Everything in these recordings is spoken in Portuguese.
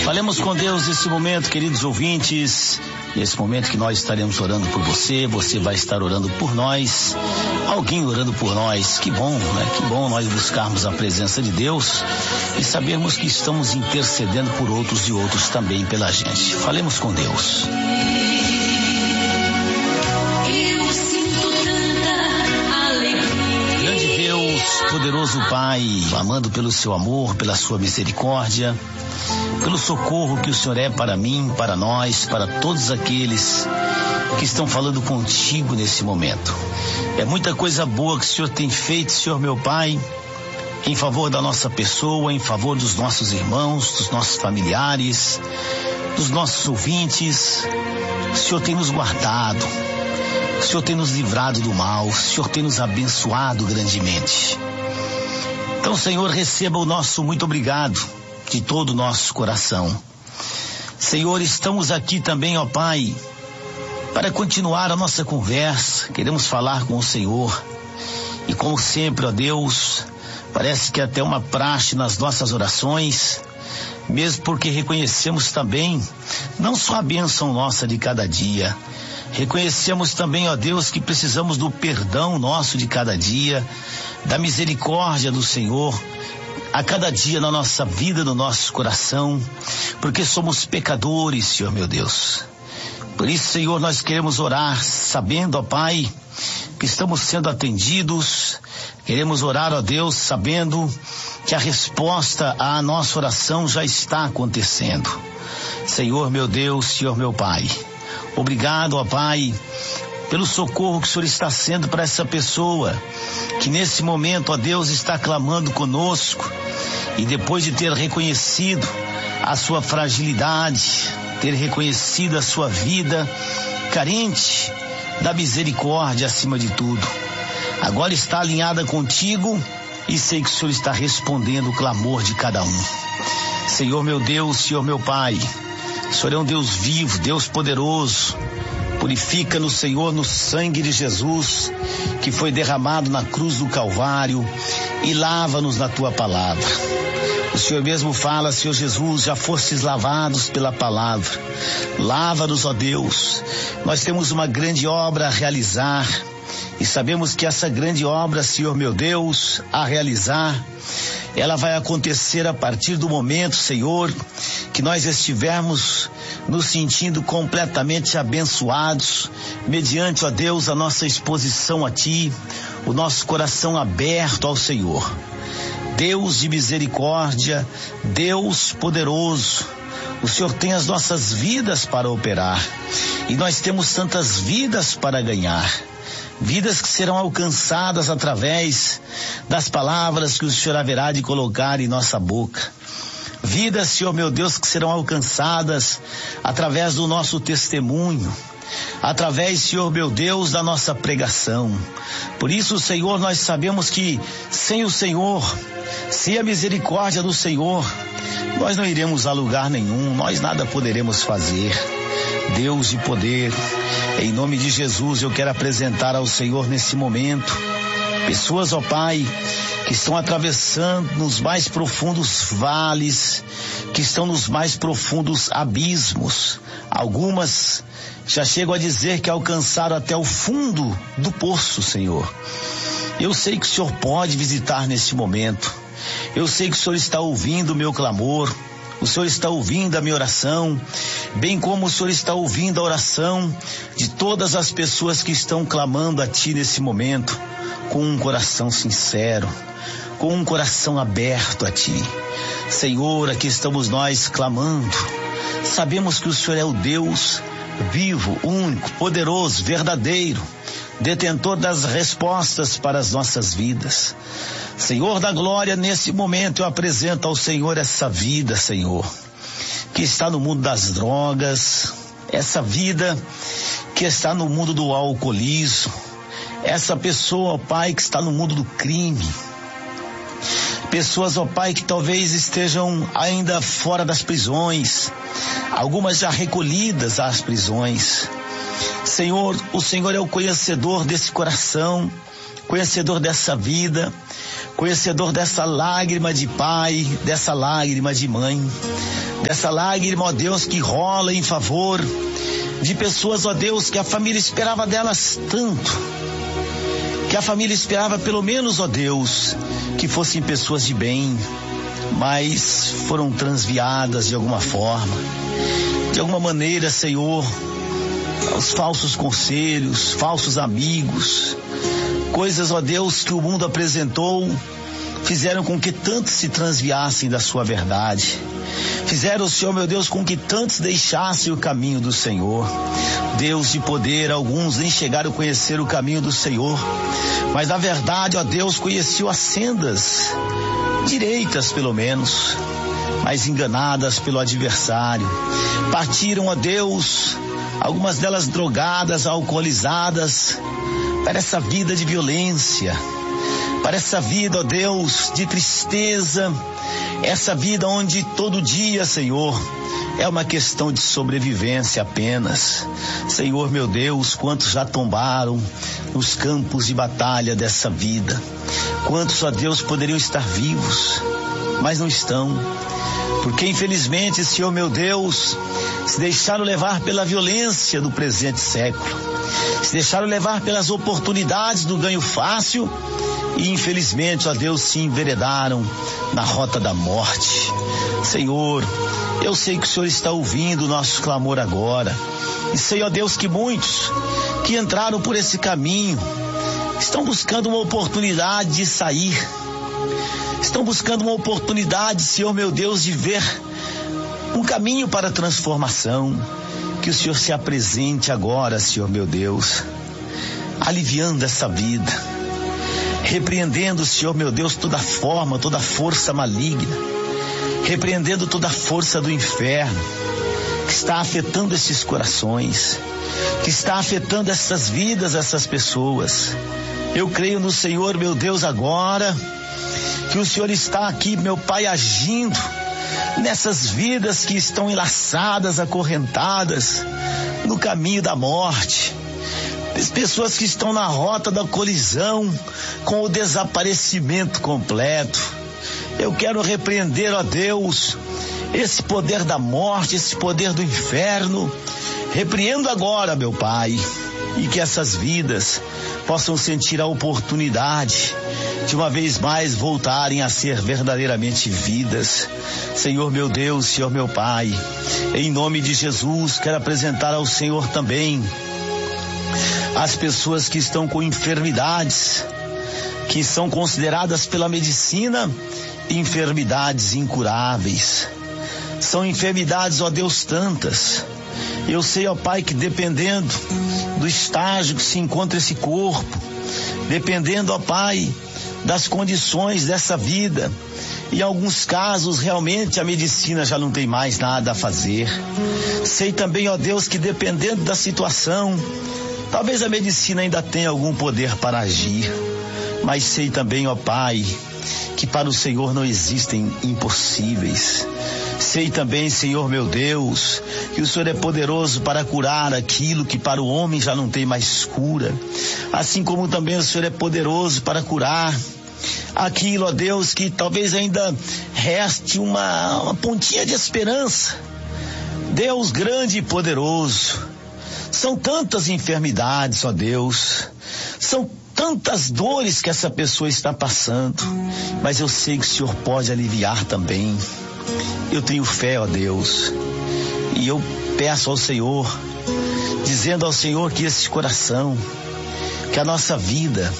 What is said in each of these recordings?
Falemos com Deus nesse momento, queridos ouvintes. Nesse momento que nós estaremos orando por você, você vai estar orando por nós, alguém orando por nós. Que bom, né? Que bom nós buscarmos a presença de Deus e sabermos que estamos intercedendo por outros e outros também pela gente. Falemos com Deus. Poderoso Pai, clamando pelo seu amor, pela sua misericórdia, pelo socorro que o Senhor é para mim, para nós, para todos aqueles que estão falando contigo nesse momento. É muita coisa boa que o Senhor tem feito, Senhor meu Pai, em favor da nossa pessoa, em favor dos nossos irmãos, dos nossos familiares, dos nossos ouvintes. O Senhor tem nos guardado, o Senhor tem nos livrado do mal, o Senhor tem nos abençoado grandemente. Então, Senhor, receba o nosso muito obrigado de todo o nosso coração. Senhor, estamos aqui também, ó Pai, para continuar a nossa conversa. Queremos falar com o Senhor. E como sempre, ó Deus, parece que até uma praxe nas nossas orações, mesmo porque reconhecemos também, não só a bênção nossa de cada dia, reconhecemos também, ó Deus, que precisamos do perdão nosso de cada dia, da misericórdia do Senhor, a cada dia na nossa vida, no nosso coração, porque somos pecadores, Senhor meu Deus. Por isso, Senhor, nós queremos orar, sabendo, ó Pai, que estamos sendo atendidos. Queremos orar, ó Deus, sabendo que a resposta à nossa oração já está acontecendo. Senhor meu Deus, Senhor meu Pai, obrigado, ó Pai, pelo socorro que o Senhor está sendo para essa pessoa, que nesse momento, ó Deus, está clamando conosco, e depois de ter reconhecido a sua fragilidade, ter reconhecido a sua vida carente da misericórdia acima de tudo, agora está alinhada contigo, e sei que o Senhor está respondendo o clamor de cada um. Senhor meu Deus, Senhor meu Pai, o Senhor é um Deus vivo, Deus poderoso. Purifica-nos, Senhor, no sangue de Jesus, que foi derramado na cruz do Calvário, e lava-nos na tua palavra. O Senhor mesmo fala, Senhor Jesus, já fostes lavados pela palavra. Lava-nos, ó Deus. Nós temos uma grande obra a realizar, e sabemos que essa grande obra, Senhor meu Deus, a realizar, ela vai acontecer a partir do momento, Senhor, que nós estivermos nos sentindo completamente abençoados, mediante, ó Deus, a nossa exposição a Ti, o nosso coração aberto ao Senhor. Deus de misericórdia, Deus poderoso, o Senhor tem as nossas vidas para operar, e nós temos tantas vidas para ganhar. Vidas que serão alcançadas através das palavras que o Senhor haverá de colocar em nossa boca. Vidas, Senhor meu Deus, que serão alcançadas através do nosso testemunho, através, Senhor meu Deus, da nossa pregação. Por isso, Senhor, nós sabemos que sem o Senhor, sem a misericórdia do Senhor, nós não iremos a lugar nenhum, nós nada poderemos fazer. Deus de poder, em nome de Jesus, eu quero apresentar ao Senhor nesse momento pessoas, ó Pai, que estão atravessando nos mais profundos vales, que estão nos mais profundos abismos. Algumas já chegam a dizer que alcançaram até o fundo do poço, Senhor. Eu sei que o Senhor pode visitar neste momento. Eu sei que o Senhor está ouvindo o meu clamor. O Senhor está ouvindo a minha oração, bem como o Senhor está ouvindo a oração de todas as pessoas que estão clamando a Ti nesse momento, com um coração sincero, com um coração aberto a Ti. Senhor, aqui estamos nós clamando. Sabemos que o Senhor é o Deus vivo, único, poderoso, verdadeiro, detentor das respostas para as nossas vidas. Senhor da glória, nesse momento eu apresento ao Senhor essa vida, Senhor, que está no mundo das drogas, essa vida que está no mundo do alcoolismo, essa pessoa, ó Pai, que está no mundo do crime, pessoas, ó Pai, que talvez estejam ainda fora das prisões, algumas já recolhidas às prisões. Senhor, o Senhor é o conhecedor desse coração, conhecedor dessa vida, conhecedor dessa lágrima de pai, dessa lágrima de mãe. dessa lágrima, ó Deus, que rola em favor de pessoas, ó Deus, que a família esperava delas tanto, que a família esperava pelo menos, ó Deus, que fossem pessoas de bem, mas foram transviadas de alguma forma, de alguma maneira, Senhor, os falsos conselhos, falsos amigos, coisas, ó Deus, que o mundo apresentou, fizeram com que tantos se transviassem da sua verdade. Fizeram, Senhor meu Deus, com que tantos deixassem o caminho do Senhor. Deus de poder, alguns nem chegaram a conhecer o caminho do Senhor, mas na verdade, ó Deus, conheciam as sendas direitas pelo menos, mas enganadas pelo adversário. Partiram, ó Deus, algumas delas drogadas, alcoolizadas, para essa vida de violência, para essa vida, ó Deus, de tristeza, essa vida onde todo dia, Senhor, é uma questão de sobrevivência apenas. Senhor meu Deus, quantos já tombaram nos campos de batalha dessa vida? Quantos, ó Deus, poderiam estar vivos, mas não estão? Porque infelizmente, Senhor meu Deus, se deixaram levar pela violência do presente século, se deixaram levar pelas oportunidades do ganho fácil e infelizmente, ó Deus, se enveredaram na rota da morte. Senhor, eu sei que o Senhor está ouvindo o nosso clamor agora, e sei, ó Deus, que muitos que entraram por esse caminho estão buscando uma oportunidade de sair, estão buscando uma oportunidade, Senhor meu Deus, de ver um caminho para a transformação. Que o Senhor se apresente agora, Senhor meu Deus, aliviando essa vida, repreendendo, Senhor meu Deus, toda forma, toda força maligna, repreendendo toda força do inferno que está afetando esses corações, que está afetando essas vidas, essas pessoas. Eu creio no Senhor, meu Deus, agora que o Senhor está aqui, meu Pai, agindo nessas vidas que estão enlaçadas, acorrentadas no caminho da morte, as pessoas que estão na rota da colisão com o desaparecimento completo. Eu quero repreender, ó Deus, esse poder da morte, esse poder do inferno. Repreendo agora, meu Pai, e que essas vidas possam sentir a oportunidade de uma vez mais voltarem a ser verdadeiramente vidas. Senhor meu Deus, Senhor meu Pai, em nome de Jesus, quero apresentar ao Senhor também as pessoas que estão com enfermidades, que são consideradas pela medicina enfermidades incuráveis. São enfermidades, ó Deus, tantas. Eu sei, ó Pai, que dependendo do estágio que se encontra esse corpo, dependendo, ó Pai, das condições dessa vida, em alguns casos realmente a medicina já não tem mais nada a fazer. Sei também, ó Deus, que dependendo da situação, talvez a medicina ainda tenha algum poder para agir, mas sei também, ó Pai, que para o Senhor não existem impossíveis. Sei também, Senhor meu Deus, que o Senhor é poderoso para curar aquilo que para o homem já não tem mais cura. Assim como também o Senhor é poderoso para curar aquilo, ó Deus, que talvez ainda reste uma pontinha de esperança. Deus grande e poderoso, são tantas enfermidades, ó Deus, são tantas dores que essa pessoa está passando, mas eu sei que o Senhor pode aliviar também. Eu tenho fé, ó Deus, e eu peço ao Senhor, dizendo ao Senhor que esse coração, que a nossa vida,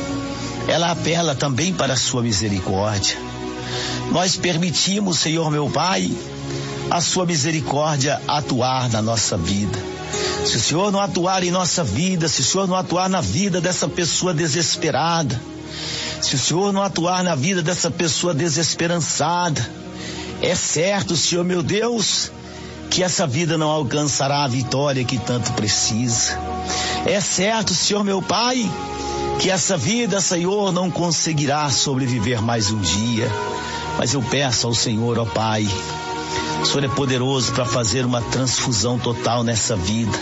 ela apela também para a sua misericórdia. Nós permitimos, Senhor meu Pai, a sua misericórdia atuar na nossa vida. Se o Senhor não atuar em nossa vida, se o Senhor não atuar na vida dessa pessoa desesperada, se o Senhor não atuar na vida dessa pessoa desesperançada, é certo, Senhor meu Deus, que essa vida não alcançará a vitória que tanto precisa. É certo, Senhor meu Pai, que essa vida, Senhor, não conseguirá sobreviver mais um dia. Mas eu peço ao Senhor, ó Pai, o Senhor é poderoso para fazer uma transfusão total nessa vida.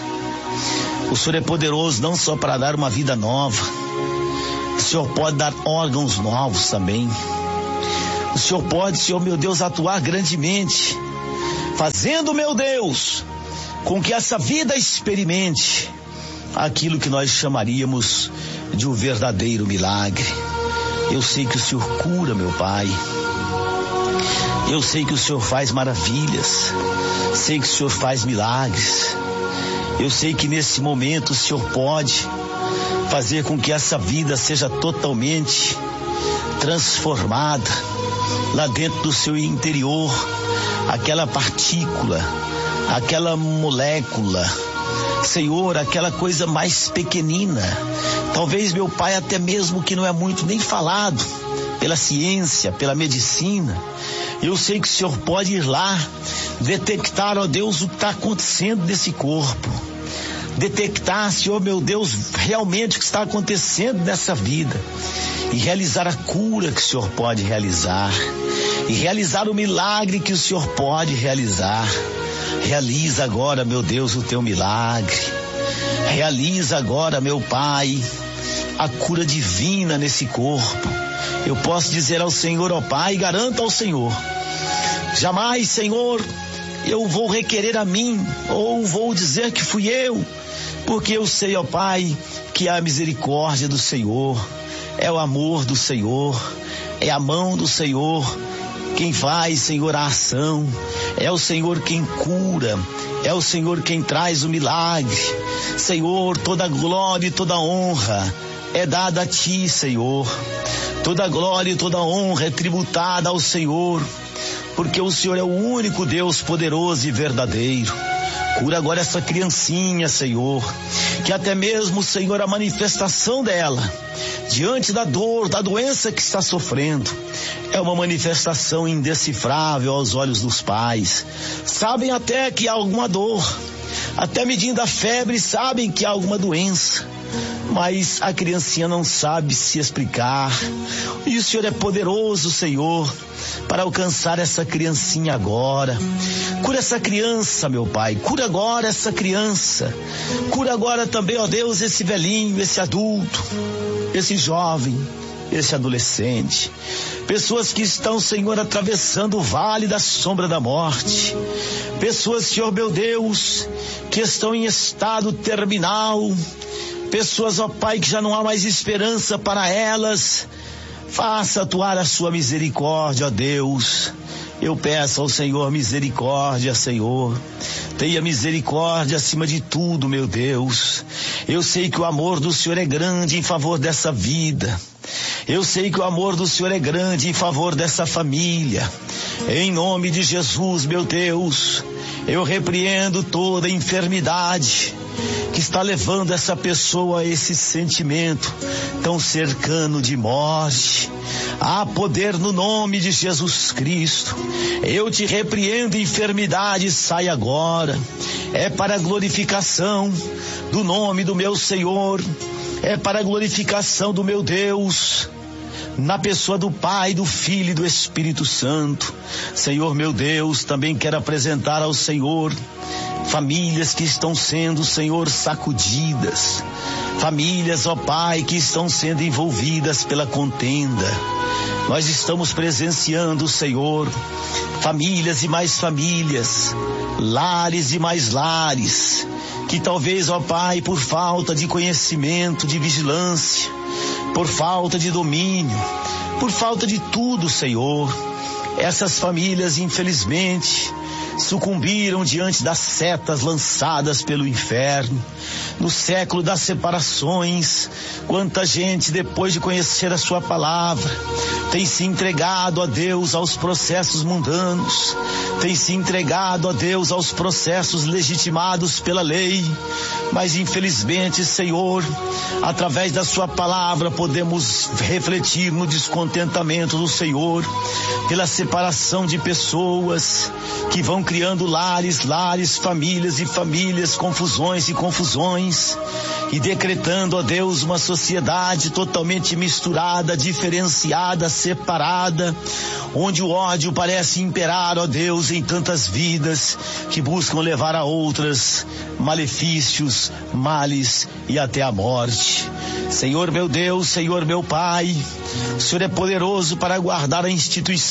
O Senhor é poderoso não só para dar uma vida nova, o Senhor pode dar órgãos novos também. O Senhor pode, Senhor meu Deus, atuar grandemente fazendo, meu Deus, com que essa vida experimente aquilo que nós chamaríamos de um verdadeiro milagre. Eu sei que o Senhor cura, meu Pai. Eu sei que o Senhor faz maravilhas. Sei que o Senhor faz milagres. Eu sei que nesse momento o Senhor pode fazer com que essa vida seja totalmente transformada lá dentro do seu interior. Aquela partícula, aquela molécula, Senhor, aquela coisa mais pequenina, talvez, meu Pai, até mesmo que não é muito nem falado pela ciência, pela medicina. Eu sei que o Senhor pode ir lá detectar, ó Deus, o que está acontecendo nesse corpo, detectar, Senhor, meu Deus, realmente o que está acontecendo nessa vida e realizar a cura que o Senhor pode realizar e realizar o milagre que o Senhor pode realizar. Realiza agora, meu Deus, o teu milagre. Realiza agora, meu Pai, a cura divina nesse corpo. Eu posso dizer ao Senhor, ó Pai, garanto ao Senhor, jamais, Senhor, eu vou requerer a mim, ou vou dizer que fui eu, porque eu sei, ó Pai, que é a misericórdia do Senhor, é o amor do Senhor, é a mão do Senhor quem faz, Senhor, a ação. É o Senhor quem cura, é o Senhor quem traz o milagre. Senhor, toda glória e toda honra é dada a Ti, Senhor. Toda glória e toda honra é tributada ao Senhor, porque o Senhor é o único Deus poderoso e verdadeiro. Cura agora essa criancinha, Senhor, que até mesmo, Senhor, a manifestação dela, diante da dor, da doença que está sofrendo, é uma manifestação indecifrável aos olhos dos pais. Sabem até que há alguma dor, até medindo a febre, sabem que há alguma doença, mas a criancinha não sabe se explicar. E o Senhor é poderoso, Senhor, para alcançar essa criancinha agora. Cura essa criança, meu Pai, cura agora essa criança. Cura agora também, ó Deus, esse velhinho, esse adulto, esse jovem, esse adolescente. Pessoas que estão, Senhor, atravessando o vale da sombra da morte. Pessoas, Senhor, meu Deus, que estão em estado terminal. Pessoas, ó Pai, que já não há mais esperança para elas. Faça atuar a sua misericórdia, ó Deus. Eu peço ao Senhor misericórdia, Senhor. Tenha misericórdia acima de tudo, meu Deus. Eu sei que o amor do Senhor é grande em favor dessa vida. Eu sei que o amor do Senhor é grande em favor dessa família. Em nome de Jesus, meu Deus, eu repreendo toda enfermidade que está levando essa pessoa a esse sentimento tão cercano de morte. Há poder no nome de Jesus Cristo. Eu te repreendo, enfermidade, sai agora. É para a glorificação do nome do meu Senhor. É para a glorificação do meu Deus, na pessoa do Pai, do Filho e do Espírito Santo. Senhor, meu Deus, também quero apresentar ao Senhor famílias que estão sendo, Senhor, sacudidas. Famílias, ó Pai, que estão sendo envolvidas pela contenda. Nós estamos presenciando, Senhor, famílias e mais famílias, lares e mais lares, que talvez, ó Pai, por falta de conhecimento, de vigilância, por falta de domínio, por falta de tudo, Senhor, essas famílias, infelizmente, sucumbiram diante das setas lançadas pelo inferno. No século das separações, quanta gente, depois de conhecer a sua palavra, tem se entregado a Deus aos processos mundanos, tem se entregado a Deus aos processos legitimados pela lei, mas infelizmente, Senhor, através da sua palavra podemos refletir no descontentamento do Senhor pela separação de pessoas que vão criando lares, famílias e famílias, confusões e confusões, e decretando, ó Deus, uma sociedade totalmente misturada, diferenciada, separada, onde o ódio parece imperar, ó Deus, em tantas vidas que buscam levar a outras malefícios, males e até a morte. Senhor meu Deus, Senhor meu Pai, o Senhor é poderoso para guardar a instituição primeiro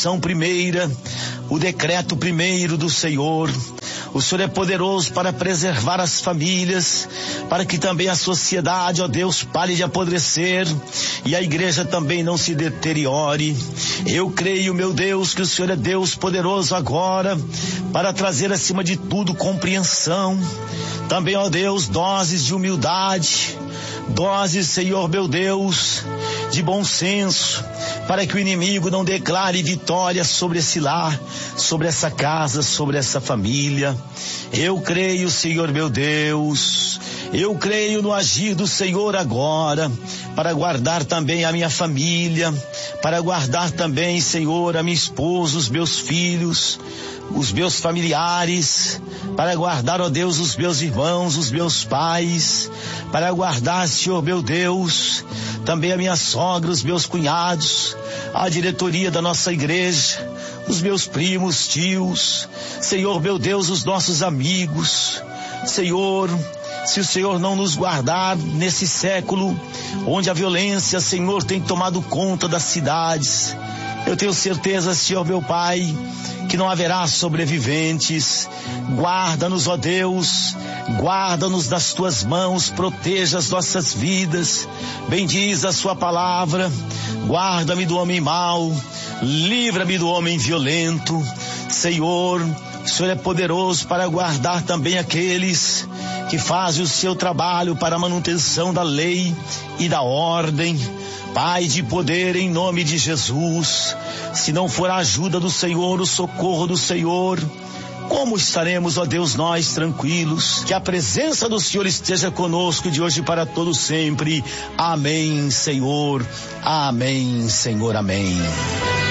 primeira, o decreto primeiro do Senhor. O Senhor é poderoso para preservar as famílias, para que também a sociedade, ó Deus, pare de apodrecer e a igreja também não se deteriore. Eu creio, meu Deus, que o Senhor é Deus poderoso agora para trazer acima de tudo compreensão. Também, ó Deus, doses de humildade, doses, Senhor meu Deus, de bom senso, para que o inimigo não declare vitória sobre esse lar, sobre essa casa, sobre essa família. Eu creio, Senhor meu Deus, eu creio no agir do Senhor agora, para guardar também a minha família, para guardar também, Senhor, a minha esposa, os meus filhos, os meus familiares, para guardar, ó Deus, os meus irmãos, os meus pais, para guardar, Senhor meu Deus, também a minha sogra, os meus cunhados, a diretoria da nossa igreja, os meus primos, tios, Senhor meu Deus, os nossos amigos. Senhor, se o Senhor não nos guardar nesse século, onde a violência, Senhor, tem tomado conta das cidades, eu tenho certeza, Senhor meu Pai, que não haverá sobreviventes. Guarda-nos, ó Deus, guarda-nos das tuas mãos, proteja as nossas vidas, bendiz a sua palavra, guarda-me do homem mau, livra-me do homem violento. Senhor, o Senhor é poderoso para guardar também aqueles que fazem o seu trabalho para a manutenção da lei e da ordem. Pai de poder, em nome de Jesus, se não for a ajuda do Senhor, o socorro do Senhor, como estaremos, ó Deus, nós tranquilos? Que a presença do Senhor esteja conosco de hoje para todo sempre. Amém, Senhor. Amém, Senhor. Amém.